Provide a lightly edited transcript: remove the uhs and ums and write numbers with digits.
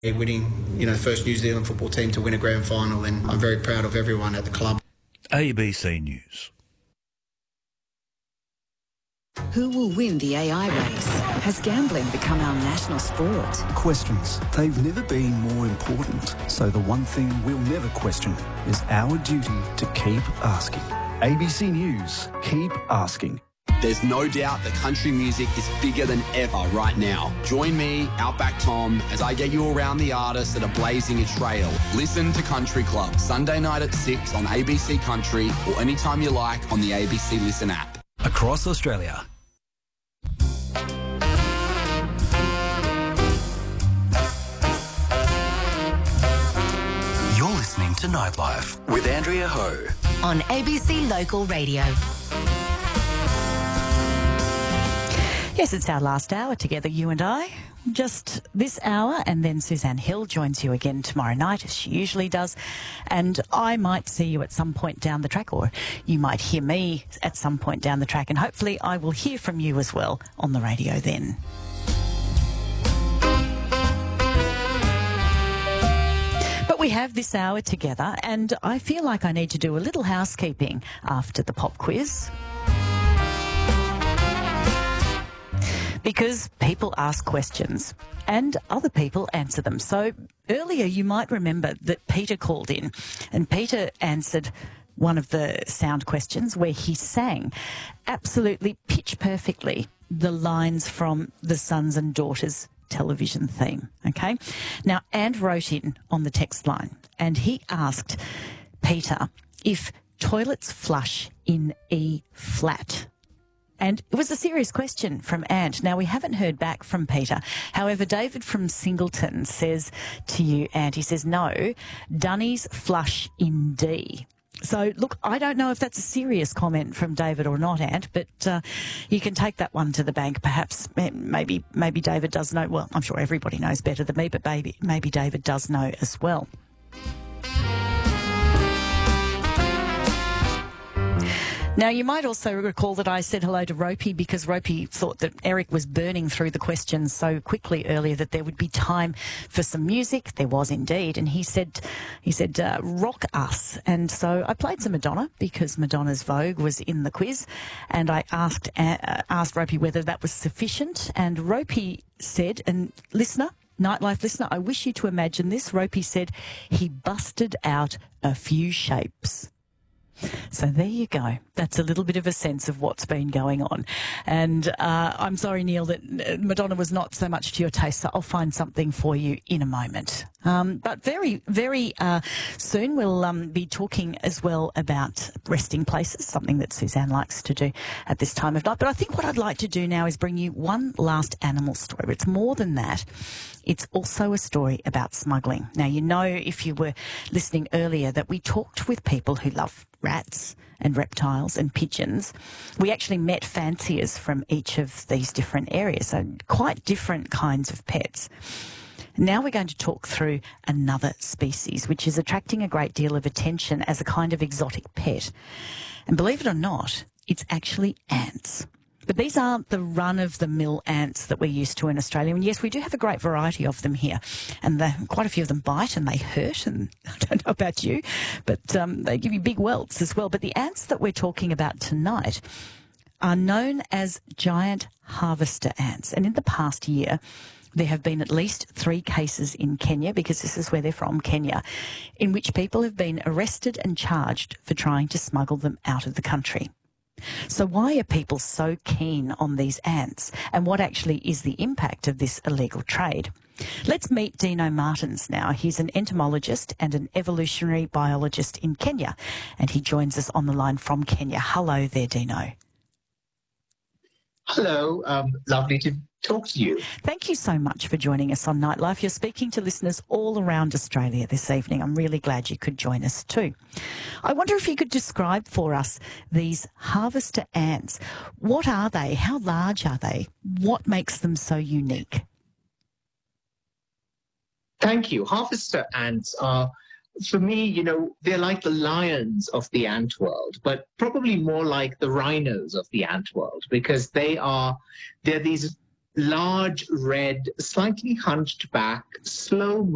Winning, the first New Zealand football team to win a grand final, and I'm very proud of everyone at the club. ABC News. Who will win the AI race? Has gambling become our national sport? Questions. They've never been more important. So the one thing we'll never question is our duty to keep asking. ABC News. Keep asking. There's no doubt that country music is bigger than ever right now. Join me, Outback Tom, as I get you around the artists that are blazing a trail. Listen to Country Club, Sunday night at 6 on ABC Country or anytime you like on the ABC Listen app. Across Australia. You're listening to Nightlife with Andrea Ho on ABC Local Radio. Yes, it's our last hour together, you and I. Just this hour, and then Suzanne Hill joins you again tomorrow night, as she usually does. And I might see you at some point down the track, or you might hear me at some point down the track, and hopefully I will hear from you as well on the radio then. But we have this hour together, and I feel like I need to do a little housekeeping after the pop quiz. Because people ask questions and other people answer them. So earlier you might remember that Peter called in, and Peter answered one of the sound questions where he sang absolutely pitch perfectly the lines from the Sons and Daughters television theme. Okay. Now, And wrote in on the text line, and he asked Peter if toilets flush in E flat. And it was a serious question from Ant. Now, we haven't heard back from Peter. However, David from Singleton says to you, Ant, he says, no, Dunnies flush in D. So, look, I don't know if that's a serious comment from David or not, Ant, but you can take that one to the bank. Perhaps maybe David does know. Well, I'm sure everybody knows better than me, but maybe David does know as well. Now, you might also recall that I said hello to Ropey because Ropey thought that Eric was burning through the questions so quickly earlier that there would be time for some music. There was indeed. And he said, rock us. And so I played some Madonna because Madonna's Vogue was in the quiz. And I asked Ropey whether that was sufficient. And Ropey said, and Nightlife listener, I wish you to imagine this. Ropey said he busted out a few shapes. So there you go. That's a little bit of a sense of what's been going on. And I'm sorry, Neil, that Madonna was not so much to your taste, so I'll find something for you in a moment. But very, very soon we'll be talking as well about resting places, something that Suzanne likes to do at this time of night. But I think what I'd like to do now is bring you one last animal story. It's more than that. It's also a story about smuggling. Now, you know, if you were listening earlier, that we talked with people who love rats and reptiles and pigeons. We actually met fanciers from each of these different areas, so quite different kinds of pets. Now we're going to talk through another species, which is attracting a great deal of attention as a kind of exotic pet. And believe it or not, it's actually ants. But these aren't the run-of-the-mill ants that we're used to in Australia. And yes, we do have a great variety of them here. And quite a few of them bite and they hurt. And I don't know about you, but they give you big welts as well. But the ants that we're talking about tonight are known as giant harvester ants. And in the past year, there have been at least 3 cases in Kenya, because this is where they're from, Kenya, in which people have been arrested and charged for trying to smuggle them out of the country. So why are people so keen on these ants, and what actually is the impact of this illegal trade? Let's meet Dino Martins now. He's an entomologist and an evolutionary biologist in Kenya, and he joins us on the line from Kenya. Hello there, Dino. Hello, lovely to talk to you. Thank you so much for joining us on Nightlife. You're speaking to listeners all around Australia this evening. I'm really glad you could join us too. I wonder if you could describe for us these harvester ants. What are they? How large are they? What makes them so unique? Thank you. Harvester ants are, for me, they're like the lions of the ant world, but probably more like the rhinos of the ant world, because they're these large, red, slightly hunched back, slow